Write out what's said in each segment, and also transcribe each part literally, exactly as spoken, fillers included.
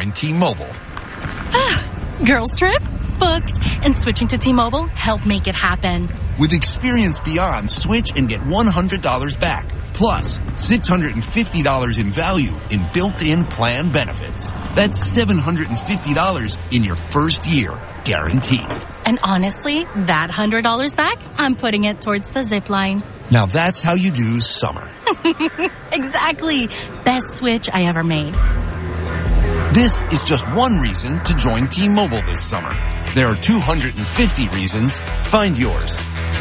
join T-Mobile. Girls trip? Booked. And switching to T-Mobile helped make it happen. With Experience Beyond, switch and get one hundred dollars back. Plus, six hundred fifty dollars in value in built-in plan benefits. That's seven hundred fifty dollars in your first year, guaranteed. And honestly, that one hundred dollars back, I'm putting it towards the zip line. Now that's how you do summer. Exactly. Best switch I ever made. This is just one reason to join T-Mobile this summer. There are two hundred fifty reasons. Find yours.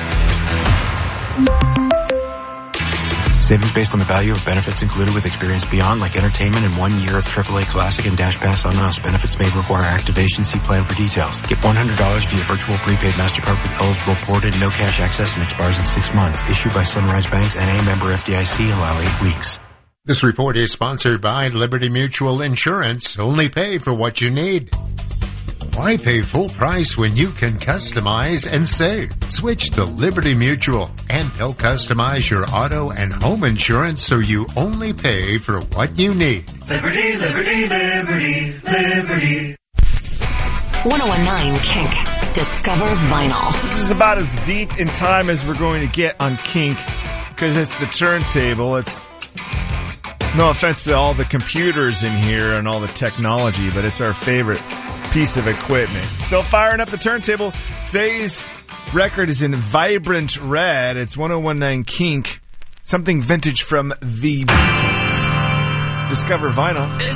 Savings based on the value of benefits included with Experience Beyond, like entertainment and one year of triple A Classic and Dash Pass on us. Benefits may require activation. See plan for details. Get one hundred dollars via virtual prepaid MasterCard with eligible ported, no cash access, and expires in six months. Issued by Sunrise Banks, N A member F D I C. Allow eight weeks. This report is sponsored by Liberty Mutual Insurance. Only pay for what you need. Why pay full price when you can customize and save? Switch to Liberty Mutual, and they'll customize your auto and home insurance so you only pay for what you need. Liberty, Liberty, Liberty, Liberty. ten nineteen Kink. Discover Vinyl. This is about as deep in time as we're going to get on Kink, because it's the turntable. It's no offense to all the computers in here and all the technology, but it's our favorite piece of equipment. Still firing up the turntable. Today's record is in vibrant red. It's ten nineteen Kink. Something vintage from the Beatles. Discover Vinyl.